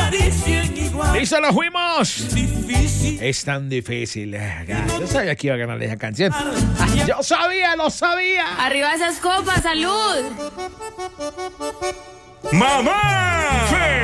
Y se lo fuimos. Es tan difícil. Yo sabía que iba a ganar esa canción. Yo sabía, lo sabía. Arriba esas copas, salud. ¡Mamá!